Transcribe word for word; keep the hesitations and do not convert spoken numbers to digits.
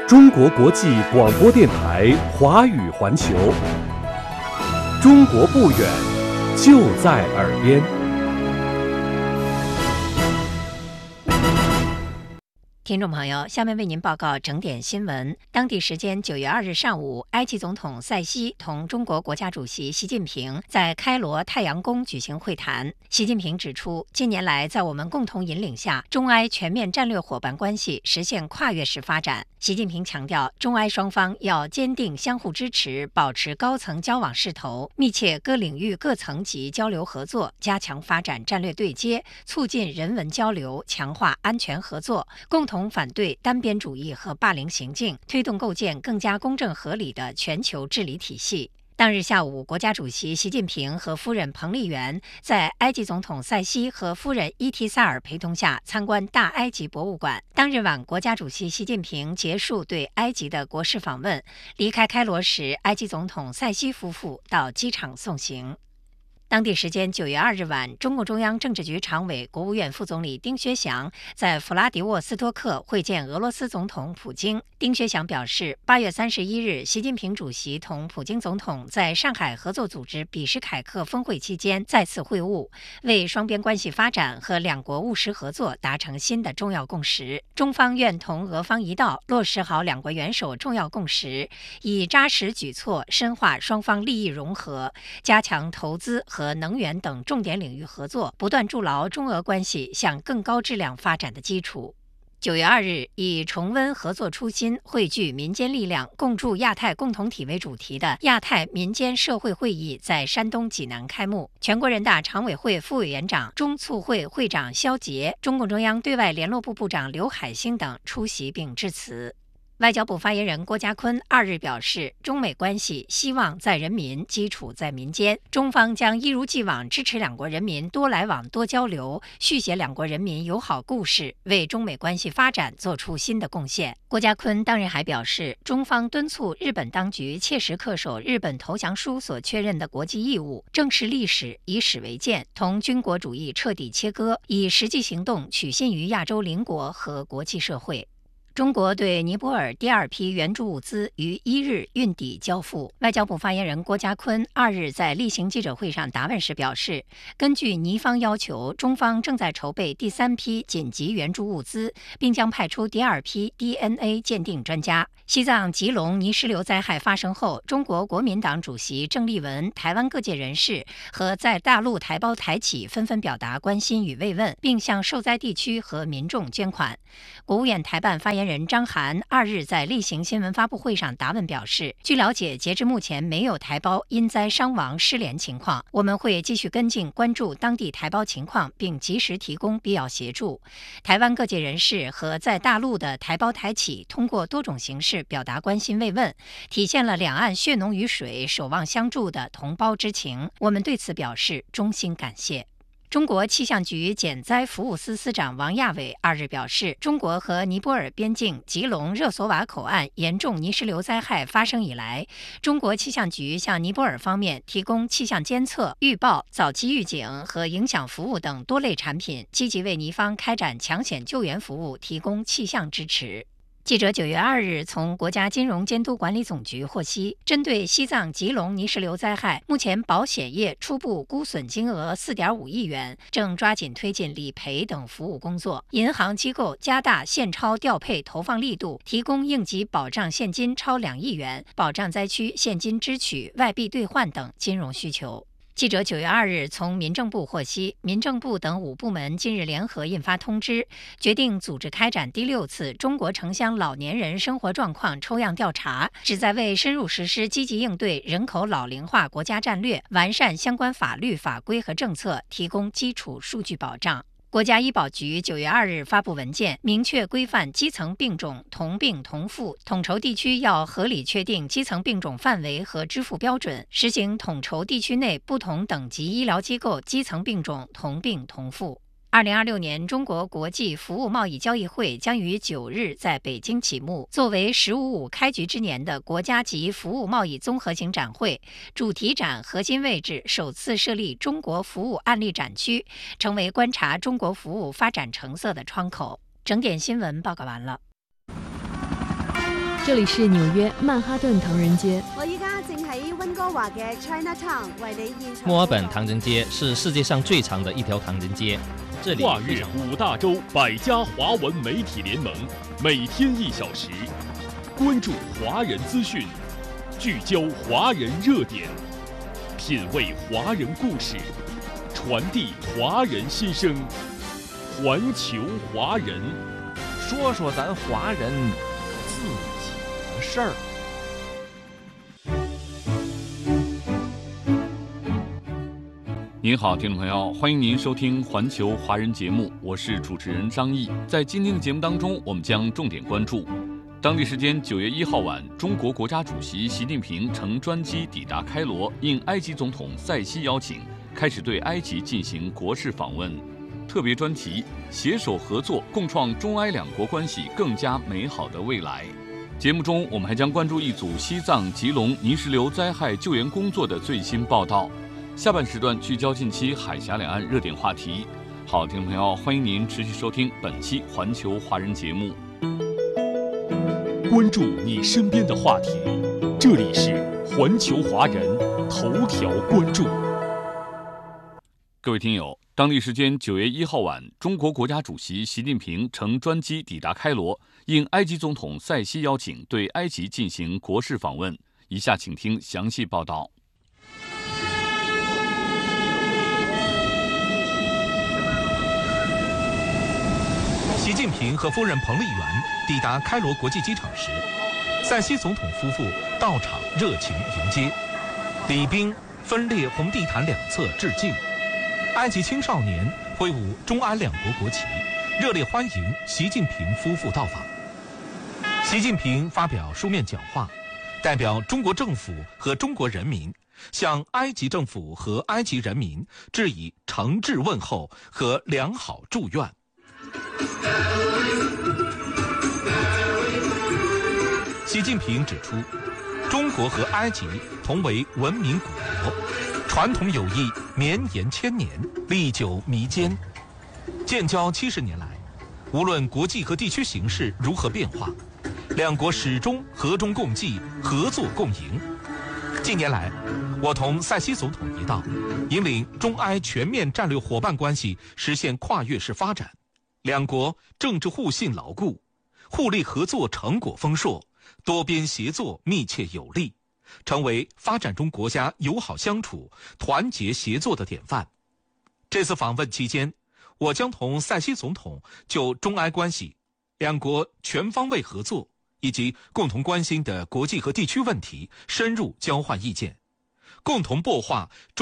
中国国际广播电台华语环球，中国不远，就在耳边。 听众朋友，下面为您报告整点新闻。当地时间九月二日上午，埃及总统塞西同中国国家主席习近平在开罗太阳宫举行会谈。习近平指出，近年来在我们共同引领下，中埃全面战略伙伴关系实现跨越式发展。习近平强调，中埃双方要坚定相互支持，保持高层交往势头，密切各领域各层级交流合作，加强发展战略对接，促进人文交流，强化安全合作，共同同反对单边主义和霸凌行径，推动构建更加公正合理的全球治理体系。当日下午，国家主席习近平和夫人彭丽媛在埃及总统塞西和夫人伊提萨尔陪同下参观大埃及博物馆。当日晚，国家主席习近平结束对埃及的国事访问，离开开罗时，埃及总统塞西夫妇到机场送行。当地时间九月二日晚，中共中央政治局常委、国务院副总理丁薛祥在弗拉迪沃斯托克会见俄罗斯总统普京。丁薛祥表示，八月三十一日，习近平主席同普京总统在上海合作组织比什凯克峰会期间再次会晤，为双边关系发展和两国务实合作达成新的重要共识。中方愿同俄方一道，落实好两国元首重要共识，以扎实举措深化双方利益融合，加强投资和能源等重点领域合作，不断筑牢中俄关系向更高质量发展的基础。九月二日，以重温合作初心、汇聚民间力量、共筑亚太共同体为主题的亚太民间社会会议在山东济南开幕。全国人大常委会副委员长、中促会会长肖捷、中共中央对外联络部部长刘海星等出席并致辞。外交部发言人郭家坤二日表示，中美关系希望在人民，基础在民间，中方将一如既往支持两国人民多来往多交流，续写两国人民友好故事，为中美关系发展做出新的贡献。郭家坤当日还表示，中方敦促日本当局切实恪守日本投降书所确认的国际义务，正视历史，以史为鉴，同军国主义彻底切割，以实际行动取信于亚洲邻国和国际社会。中国对尼泊尔第二批援助物资于一日运抵交付。外交部发言人郭家坤二日在例行记者会上答问时表示，根据尼方要求，中方正在筹备第三批紧急援助物资，并将派出第二批 D N A 鉴定专家。西藏吉隆泥石流灾害发生后，中国国民党主席郑丽文、台湾各界人士和在大陆台胞台企纷纷表达关心与慰问，并向受灾地区和民众捐款。国务院台办发言人张涵二日在例行新闻发布会上答问表示，据了解，截至目前没有台胞因灾伤亡失联情况，我们会继续跟进关注当地台胞情况，并及时提供必要协助。台湾各界人士和在大陆的台胞台企通过多种形式表达关心慰问，体现了两岸血浓于水、守望相助的同胞之情，我们对此表示衷心感谢。中国气象局减灾服务司司长王亚伟二日表示，中国和尼泊尔边境吉隆热索瓦口岸严重泥石流灾害发生以来，中国气象局向尼泊尔方面提供气象监测、预报、早期预警和影响服务等多类产品，积极为尼方开展抢险救援服务提供气象支持。记者九月二日从国家金融监督管理总局获悉，针对西藏吉隆泥石流灾害，目前保险业初步估损金额 四点五亿元，正抓紧推进理赔等服务工作。银行机构加大现钞调配投放力度，提供应急保障现金超两亿元，保障灾区现金支取、外币兑换等金融需求。记者九月二日从民政部获悉，民政部等五部门近日联合印发通知，决定组织开展第六次中国城乡老年人生活状况抽样调查，旨在为深入实施积极应对人口老龄化国家战略，完善相关法律法规和政策，提供基础数据保障。国家医保局九月二日发布文件，明确规范基层病种同病同付，统筹地区要合理确定基层病种范围和支付标准，实行统筹地区内不同等级医疗机构基层病种同病同付。二零二六年中国国际服务贸易交易会将于九日在北京启幕。作为“十五五”开局之年的国家级服务贸易综合型展会，主题展核心位置首次设立中国服务案例展区，成为观察中国服务发展成色的窗口。整点新闻报告完了。 这里是纽約曼哈頓唐人街。 我依家正喺溫哥華嘅 Chinatown 為你現場。 墨爾本唐人街是世界上最長的一條唐人街，這裡跨越五大洲百家華文媒體聯盟，每天一小時，關注華人資訊，聚焦華人熱點，品味華人故事，傳遞華人心聲，環球華人， 說說咱華人自己的事兒。 您好，听众朋友，欢迎您收听环球华人节目，我是主持人张毅。在今天的节目当中，我们将重点关注当地时间九月一号晚，中国国家主席习近平乘专机抵达开罗，应埃及总统塞西邀请，开始对埃及进行国事访问。特别专题：携手合作，共创中埃两国关系更加美好的未来。节目中，我们还将关注一组西藏、吉隆泥石流灾害救援工作的最新报道。下半时段聚焦近期海峡两岸热点话题。好，听众朋友，欢迎您持续收听本期环球华人节目。 关注你身边的话题，这里是环球华人头条关注。 各位听友，当地时间九月一号晚，中国国家主席习近平乘专机抵达开罗，应埃及总统塞西邀请，对埃及进行国事访问。以下请听详细报道。 习近平和夫人彭丽媛抵达开罗国际机场时，塞西总统夫妇到场热情迎接，礼宾分列红地毯两侧致敬。埃及青少年挥舞中埃两国国旗，热烈欢迎习近平夫妇到访。习近平发表书面讲话，代表中国政府和中国人民，向埃及政府和埃及人民致以诚挚问候和良好祝愿。习近平指出，中国和埃及同为文明古国，传统友谊绵延千年，历久弥坚。建交七十年来，无论国际和地区形势如何变化，两国始终和衷共济，合作共赢。近年来，我同塞西总统一道，引领中埃全面战略伙伴关系实现跨越式发展，两国政治互信牢固，互利合作成果丰硕，多边协作密切有力，成为发展中国家友好相处、团结协作的典范。这次访问期间，我将同塞西总统就中埃关系、两国全方位合作以及共同关心的国际和地区问题深入交换意见，共同擘画中